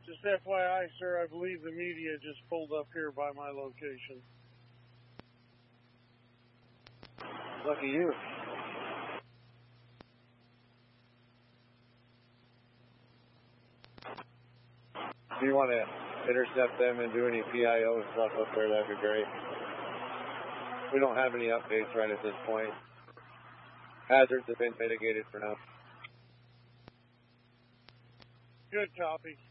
Just FYI, sir, I believe the media just pulled up here by my location. Lucky you. If you want to intercept them and do any PIO and stuff up there, that'd be great. We don't have any updates right at this point. Hazards have been mitigated for now. Good copy.